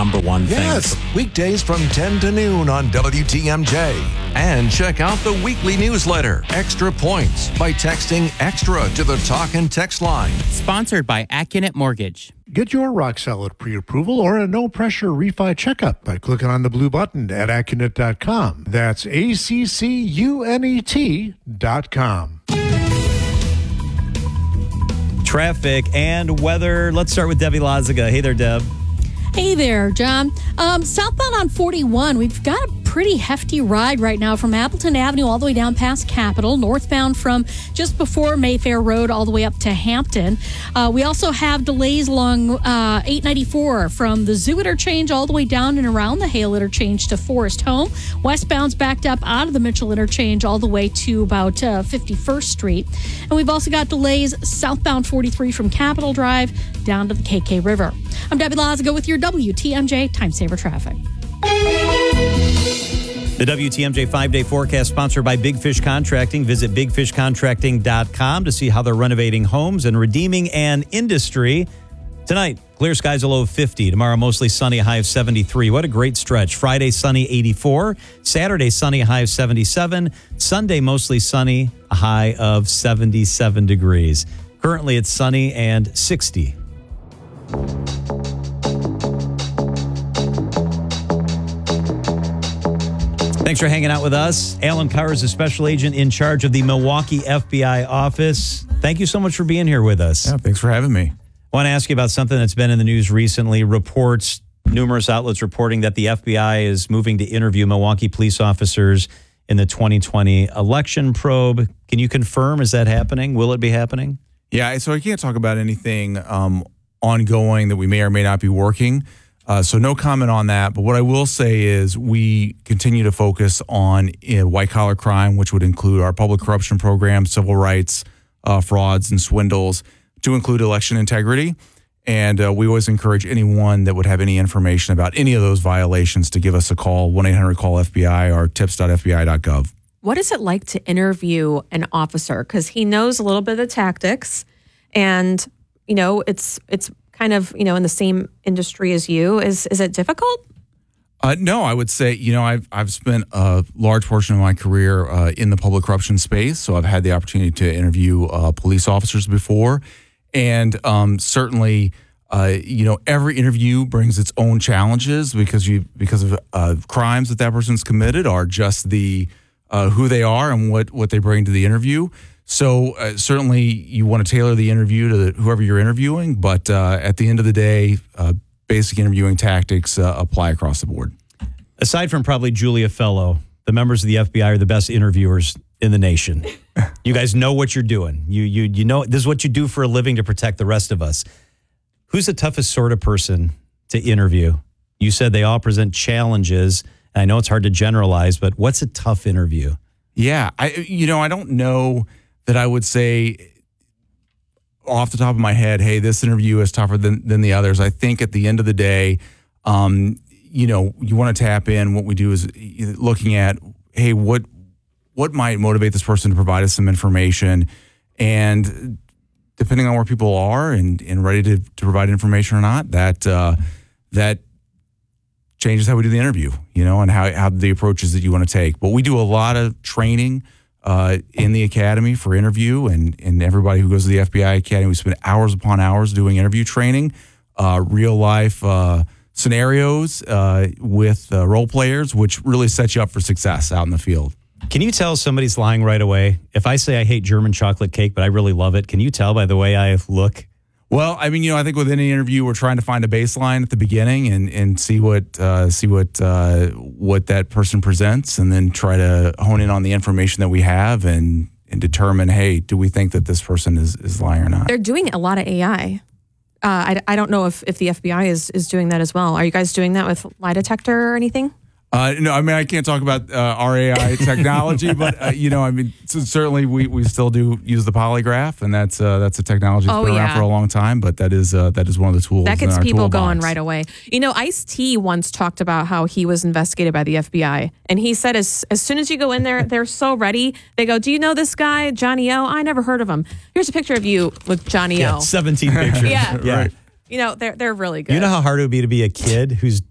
number one thing. Yes, weekdays from 10 to noon on WTMJ. And check out the weekly newsletter, Extra Points, by texting EXTRA to the talk and text line. Sponsored by Accunet Mortgage. Get your rock solid pre-approval or a no-pressure refi checkup by clicking on the blue button at Accunet.com. That's ACCUNET.com. Traffic and weather. Let's start with Debbie Lazaga. Hey there, Deb. Hey there, John. Southbound on 41, we've got a pretty hefty ride right now from Appleton Avenue all the way down past Capitol, northbound from just before Mayfair Road all the way up to Hampton. We also have delays along 894 from the Zoo interchange all the way down and around the Hale interchange to Forest Home. Westbound's backed up out of the Mitchell interchange all the way to about 51st Street. And we've also got delays southbound 43 from Capitol Drive down to the KK River. I'm Debbie Lazaga with your WTMJ Time Saver Traffic. The WTMJ 5-day forecast sponsored by Big Fish Contracting. Visit bigfishcontracting.com to see how they're renovating homes and redeeming an industry. Tonight, clear skies, a low of 50. Tomorrow, mostly sunny, a high of 73. What a great stretch. Friday, sunny, 84. Saturday, sunny, a high of 77. Sunday, mostly sunny, a high of 77 degrees. Currently, it's sunny and 60. Thanks for hanging out with us. Alan Carr is a special agent in charge of the Milwaukee FBI office. Thank you so much for being here with us. Yeah, thanks for having me. I want to ask you about something that's been in the news recently. Numerous outlets reporting that the FBI is moving to interview Milwaukee police officers in the 2020 election probe. Can you confirm, is that happening? Will it be happening? Yeah, so I can't talk about anything ongoing that we may or may not be working. So no comment on that. But what I will say is we continue to focus on white-collar crime, which would include our public corruption program, civil rights, frauds, and swindles, to include election integrity. And we always encourage anyone that would have any information about any of those violations to give us a call, 1-800-CALL-FBI or tips.fbi.gov. What is it like to interview an officer? Because he knows a little bit of the tactics, and, you know, it's kind of, you know, in the same industry as you. Is it difficult? No, I would say, you know, I've spent a large portion of my career in the public corruption space, so I've had the opportunity to interview police officers before, and certainly, you know, every interview brings its own challenges because of crimes that person's committed, are just the who they are and what they bring to the interview. So certainly you want to tailor the interview to whoever you're interviewing, but at the end of the day, basic interviewing tactics apply across the board. Aside from probably Julia Fellow, the members of the FBI are the best interviewers in the nation. You guys know what you're doing. You know this is what you do for a living to protect the rest of us. Who's the toughest sort of person to interview? You said they all present challenges. I know it's hard to generalize, but what's a tough interview? Yeah, I don't know that I would say off the top of my head, hey, this interview is tougher than the others. I think at the end of the day, you know, you want to tap in. What we do is looking at, hey, what might motivate this person to provide us some information, and depending on where people are and ready to provide information or not, that changes how we do the interview, you know, and how the approaches that you want to take. But we do a lot of training in the academy for interview, and everybody who goes to the FBI Academy, we spend hours upon hours doing interview training, real life scenarios with role players, which really sets you up for success out in the field. Can you tell somebody's lying right away? If I say I hate German chocolate cake, but I really love it, can you tell by the way I look? Well, I mean, you know, I think with any interview, we're trying to find a baseline at the beginning and see what that person presents, and then try to hone in on the information that we have and determine, hey, do we think that this person is lying or not? They're doing a lot of AI. I don't know if the FBI is doing that as well. Are you guys doing that with lie detector or anything? No, I mean, I can't talk about our AI technology, but, you know, I mean, certainly we still do use the polygraph, and that's a technology that's been around for a long time, but that is one of the tools. That gets in our people toolbox. going right away. You know, Ice-T once talked about how he was investigated by the FBI, and he said as soon as you go in there, they're so ready. They go, do you know this guy, Johnny O? I never heard of him. Here's a picture of you with Johnny O. 17 pictures. Yeah. Right. You know, they're really good. You know how hard it would be to be a kid who's